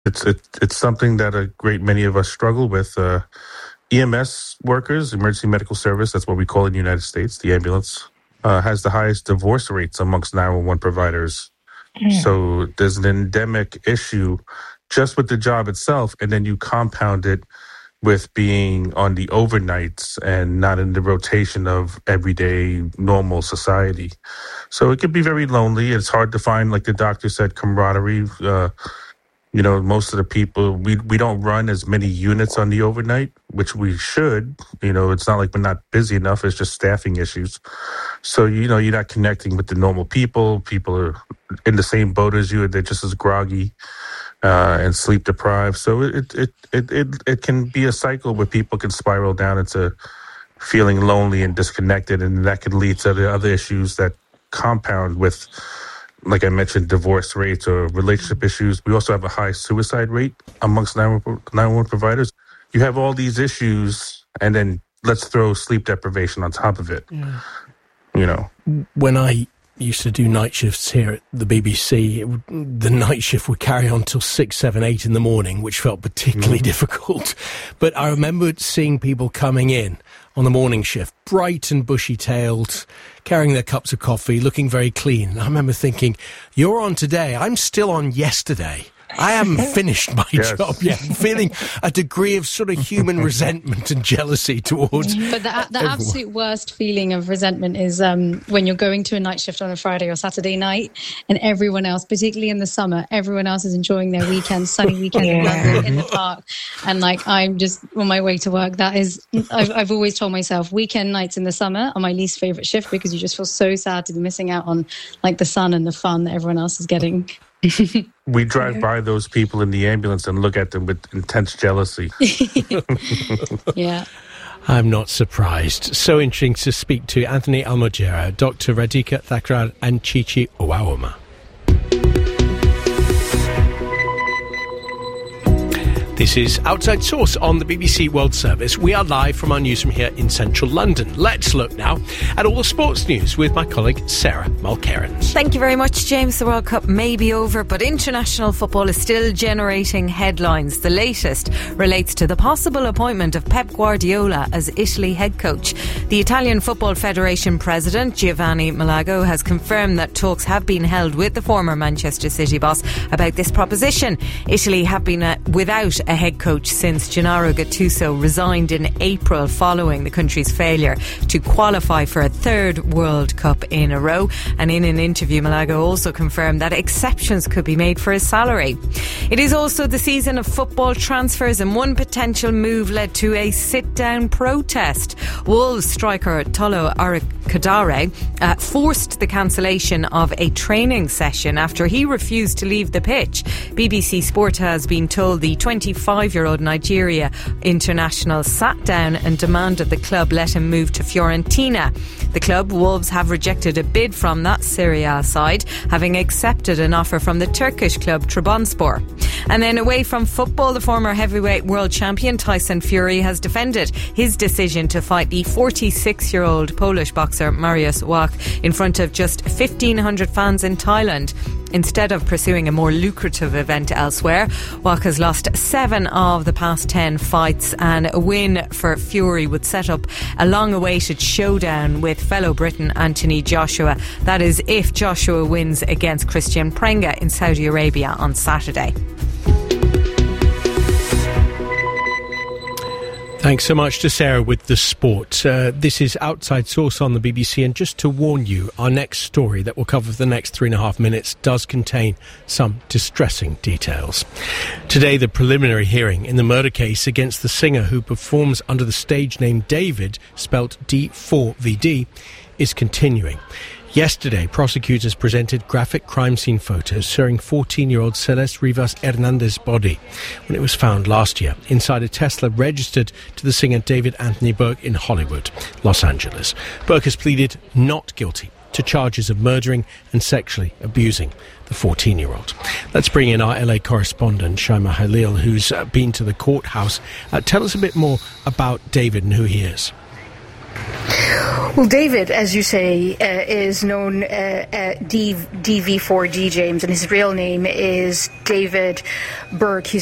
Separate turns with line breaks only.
It's something that a great many of us struggle with. EMS workers, emergency medical service, that's what we call it in the United States, the ambulance, has the highest divorce rates amongst 911 providers. So there's an endemic issue just with the job itself, and then you compound it with being on the overnights and not in the rotation of everyday normal society. So it can be very lonely. It's hard to find, like the doctor said, camaraderie. Most of the people, we don't run as many units on the overnight, which we should. It's not like we're not busy enough. It's just staffing issues. So, you're not connecting with the normal people. People are in the same boat as you. They're just as groggy and sleep deprived. So it can be a cycle where people can spiral down into feeling lonely and disconnected. And that can lead to the other issues that compound with, like I mentioned, divorce rates or relationship issues. We also have a high suicide rate amongst 911 providers. You have all these issues, and then let's throw sleep deprivation on top of it. Yeah.
When I used to do night shifts here at the BBC, the night shift would carry on till 6, 7, 8 in the morning, which felt particularly difficult. But I remember seeing people coming in on the morning shift, bright and bushy-tailed, carrying their cups of coffee, looking very clean. I remember thinking, you're on today, I'm still on yesterday. I haven't finished my job yet. I'm feeling a degree of sort of human resentment and jealousy towards
But the absolute worst feeling of resentment is when you're going to a night shift on a Friday or Saturday night and everyone else, particularly in the summer, everyone else is enjoying their weekend, sunny weekend in London, in the park. And I'm just on my way to work. That is, I've always told myself, weekend nights in the summer are my least favourite shift because you just feel so sad to be missing out on the sun and the fun that everyone else is getting.
We drive by those people in the ambulance and look at them with intense jealousy.
Yeah.
I'm not surprised. So interesting to speak to Anthony Almojera, Dr. Radhika Thakral and Chichi Owawoma. This is Outside Source on the BBC World Service. We are live from our newsroom here in central London. Let's look now at all the sports news with my colleague Sarah Mulcairns.
Thank you very much, James. The World Cup may be over, but international football is still generating headlines. The latest relates to the possible appointment of Pep Guardiola as Italy head coach. The Italian Football Federation president, Giovanni Malago, has confirmed that talks have been held with the former Manchester City boss about this proposition. Italy have been without a head coach since Gennaro Gattuso resigned in April following the country's failure to qualify for a third World Cup in a row. And in an interview, Malago also confirmed that exceptions could be made for his salary. It is also the season of football transfers, and one potential move led to a sit-down protest. Wolves striker Tolo Arakadare forced the cancellation of a training session after he refused to leave the pitch. BBC Sport has been told the 25-year-old Nigeria international sat down and demanded the club let him move to Fiorentina. The club, Wolves, have rejected a bid from that Serie A side, having accepted an offer from the Turkish club Trabzonspor. And then away from football, the former heavyweight world champion Tyson Fury has defended his decision to fight the 46-year-old Polish boxer Mariusz Wach in front of just 1,500 fans in Thailand. Instead of pursuing a more lucrative event elsewhere, Wach has lost 7 of the past 10 fights, and a win for Fury would set up a long-awaited showdown with fellow Briton Anthony Joshua. That is if Joshua wins against Christian Prenga in Saudi Arabia on Saturday.
Thanks so much to Sarah with the sport. This is Outside Source on the BBC, and just to warn you, our next story that we'll cover for the next 3.5 minutes does contain some distressing details. Today, the preliminary hearing in the murder case against the singer who performs under the stage name David, spelt D4VD, is continuing. Yesterday, prosecutors presented graphic crime scene photos showing 14-year-old Celeste Rivas Hernandez's body when it was found last year inside a Tesla registered to the singer David Anthony Burke in Hollywood, Los Angeles. Burke has pleaded not guilty to charges of murdering and sexually abusing the 14-year-old. Let's bring in our LA correspondent, Shaima Halil, who's been to the courthouse. Tell us a bit more about David and who he is.
Well, David, as you say, is known DV4G, James, and his real name is David Burke. He's